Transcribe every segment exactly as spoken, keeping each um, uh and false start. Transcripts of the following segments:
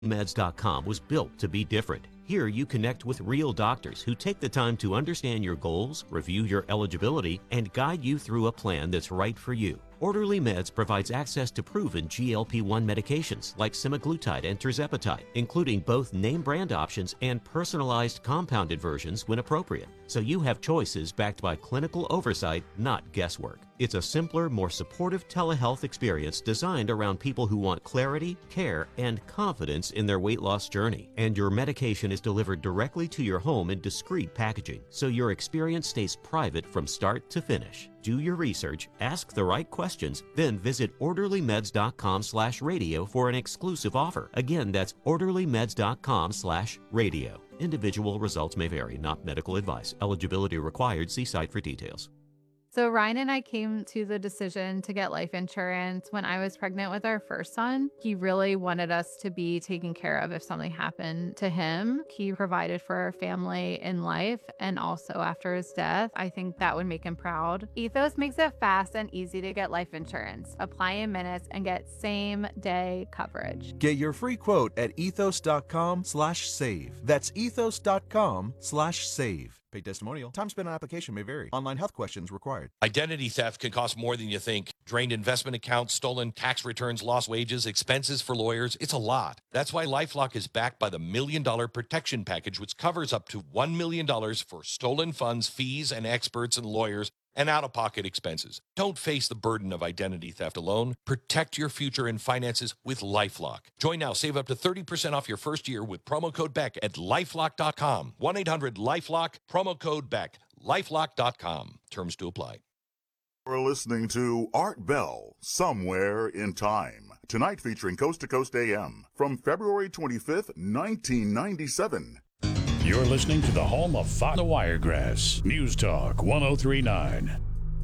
meds dot com was built to be different. Here you connect with real doctors who take the time to understand your goals, review your eligibility, and guide you through a plan that's right for you. Orderly Meds provides access to proven G L P one medications like semaglutide and tirzepatide, including both name brand options and personalized compounded versions when appropriate. So you have choices backed by clinical oversight, not guesswork. It's a simpler, more supportive telehealth experience designed around people who want clarity, care, and confidence in their weight loss journey. And your medication is delivered directly to your home in discreet packaging, so your experience stays private from start to finish. Do your research, ask the right questions, then visit orderly meds dot com slash radio for an exclusive offer. Again, that's orderly meds dot com slash radio. Individual results may vary, not medical advice. Eligibility required. See site for details. So Ryan and I came to the decision to get life insurance when I was pregnant with our first son. He really wanted us to be taken care of if something happened to him. He provided for our family in life and also after his death. I think that would make him proud. Ethos makes it fast and easy to get life insurance. Apply in minutes and get same day coverage. Get your free quote at ethos dot com slash save. That's ethos dot com slash save. Paid testimonial. Time spent on application may vary. Online health questions required. Identity theft can cost more than you think. Drained investment accounts, stolen tax returns, lost wages, expenses for lawyers. It's a lot. That's why LifeLock is backed by the Million Dollar Protection Package, which covers up to one million dollars for stolen funds, fees, and experts and lawyers, and out-of-pocket expenses. Don't face the burden of identity theft alone. Protect your future and finances with LifeLock. Join now. Save up to thirty percent off your first year with promo code Beck at lifelock dot com. one eight hundred lifelock, promo code Beck, lifelock dot com. Terms to apply. We're listening to Art Bell, Somewhere in Time. Tonight featuring Coast to Coast A M from February twenty-fifth, nineteen ninety-seven. You're listening to the home of Fox the Wiregrass. News Talk one oh three point nine.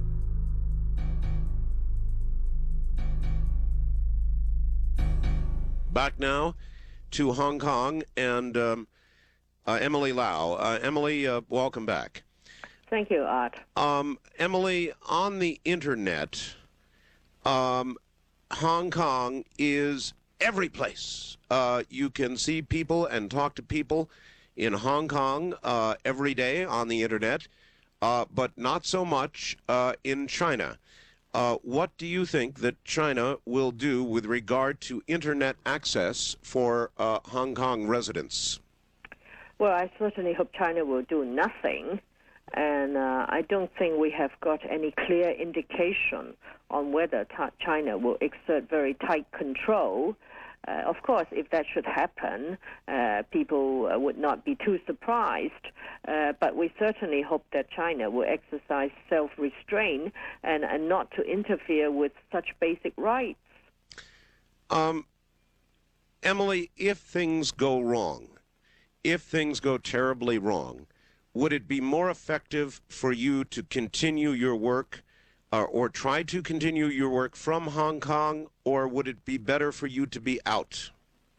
Back now to Hong Kong and um, uh, Emily Lau. Uh, Emily, uh, welcome back. Thank you, Art. Um, Emily, on the internet, um, Hong Kong is every place. Uh, you can see people and talk to people in Hong Kong uh, every day on the internet, uh, but not so much uh, in China. Uh, what do you think that China will do with regard to internet access for uh, Hong Kong residents? Well, I certainly hope China will do nothing, and uh, I don't think we have got any clear indication on whether ta- China will exert very tight control. Uh, of course, if that should happen, uh, people uh, would not be too surprised, uh, but we certainly hope that China will exercise self-restraint and, and not to interfere with such basic rights. Um, Emily, if things go wrong, if things go terribly wrong, would it be more effective for you to continue your work Uh, or try to continue your work from Hong Kong, or would it be better for you to be out?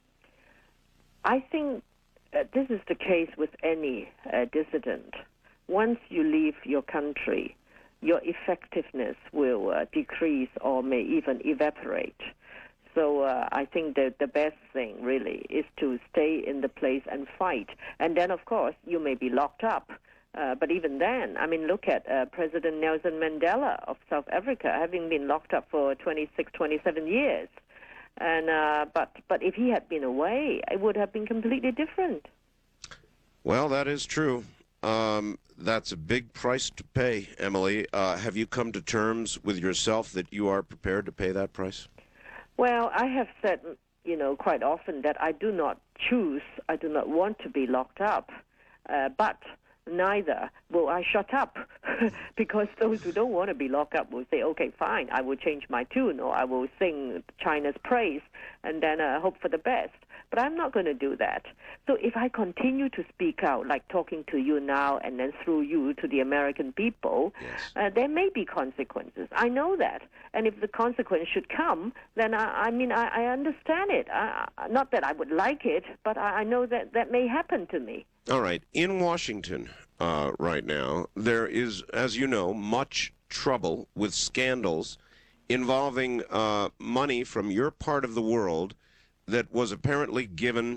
I think uh, this is the case with any uh, dissident. Once you leave your country, your effectiveness will uh, decrease or may even evaporate. So uh, I think that the best thing really is to stay in the place and fight. And then, of course, you may be locked up. Uh, but even then, I mean, look at uh, President Nelson Mandela of South Africa, having been locked up for twenty-six, twenty-seven years. And uh, but but if he had been away, it would have been completely different. Well, that is true. Um, that's a big price to pay, Emily. Uh, have you come to terms with yourself that you are prepared to pay that price? Well, I have said, you know, quite often that I do not choose, I do not want to be locked up, uh, but neither will I shut up, because those who don't want to be locked up will say, okay, fine, I will change my tune, or I will sing China's praise, and then uh, hope for the best. But I'm not going to do that. So if I continue to speak out, like talking to you now and then through you to the American people, yes. uh, there may be consequences. I know that. And if the consequence should come, then I, I mean, I, I understand it. I, not that I would like it, but I, I know that that may happen to me. All right. In Washington uh, right now, there is, as you know, much trouble with scandals involving uh, money from your part of the world that was apparently given